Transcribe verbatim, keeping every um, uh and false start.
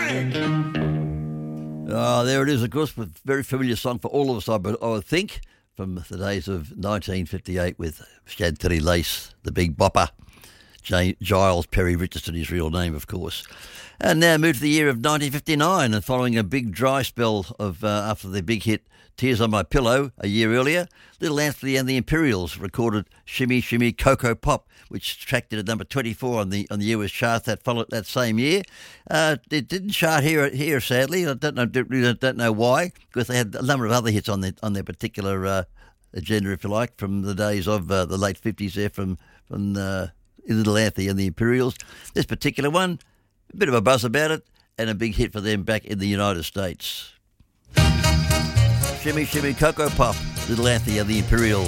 Oh, there it is, of course, a very familiar song for all of us, I would think, from the days of nineteen fifty-eight with Chantilly Lace, the Big Bopper. J- Giles Perry Richardson, his real name, of course. And now move to the year of nineteen fifty-nine, and following a big dry spell of uh, after the big hit Tears on My Pillow a year earlier, Little Anthony and the Imperials recorded Shimmy Shimmy Cocoa Pop, which tracked it at number twenty-four on the on the U S chart that followed that same year. Uh, it didn't chart here, here sadly. I don't know, really don't know why, because they had a number of other hits on their on their particular uh, agenda, if you like, from the days of uh, the late fifties there, from from uh, Little Anthony and the Imperials. This particular one, a bit of a buzz about it, and a big hit for them back in the United States. Shimmy Shimmy Cocoa Pop, Little Anthony and the Imperials.